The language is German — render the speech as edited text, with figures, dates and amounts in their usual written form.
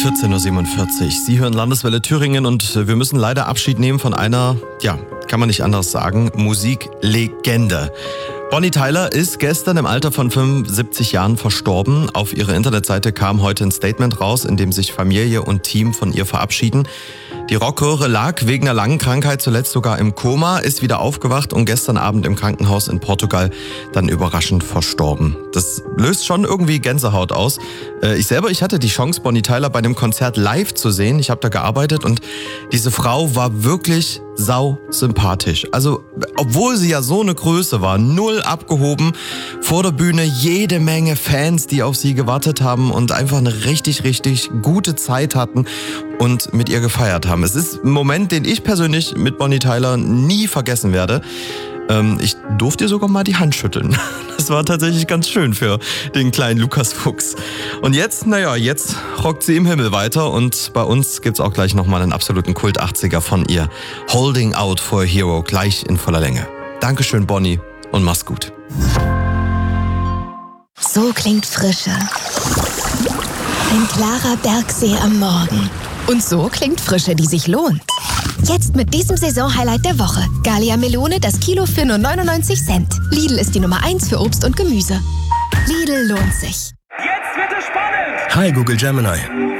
14.47 Uhr. Sie hören Landeswelle Thüringen und wir müssen leider Abschied nehmen von einer, kann man nicht anders sagen, Musiklegende. Bonnie Tyler ist gestern im Alter von 75 Jahren verstorben. Auf ihrer Internetseite kam heute ein Statement raus, in dem sich Familie und Team von ihr verabschieden. Die Rockhure lag wegen einer langen Krankheit zuletzt sogar im Koma, ist wieder aufgewacht und gestern Abend im Krankenhaus in Portugal dann überraschend verstorben. Das löst schon irgendwie Gänsehaut aus. Ich hatte die Chance, Bonnie Tyler bei dem Konzert live zu sehen. Ich habe da gearbeitet und diese Frau war wirklich sau sympathisch. Also, obwohl sie ja so eine Größe war, null abgehoben. Vor der Bühne jede Menge Fans, die auf sie gewartet haben und einfach eine richtig, richtig gute Zeit hatten und mit ihr gefeiert haben. Es ist ein Moment, den ich persönlich mit Bonnie Tyler nie vergessen werde. Ich durfte ihr sogar mal die Hand schütteln. Das war tatsächlich ganz schön für den kleinen Lukas Fuchs. Und jetzt rockt sie im Himmel weiter und bei uns gibt's auch gleich nochmal einen absoluten Kult-80er von ihr. Holding Out for a Hero, gleich in voller Länge. Dankeschön, Bonnie, und mach's gut. So klingt Frische. Ein klarer Bergsee am Morgen. Und so klingt Frische, die sich lohnt. Jetzt mit diesem Saisonhighlight der Woche. Gallia Melone, das Kilo für nur 99 Cent. Lidl ist die Nummer 1 für Obst und Gemüse. Lidl lohnt sich. Jetzt wird es spannend! Hi Google Gemini.